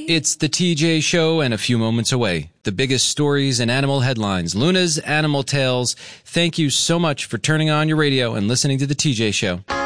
It's the TJ Show and a few moments away. The biggest stories and animal headlines. Luna's Animal Tales. Thank you so much for turning on your radio and listening to the TJ Show.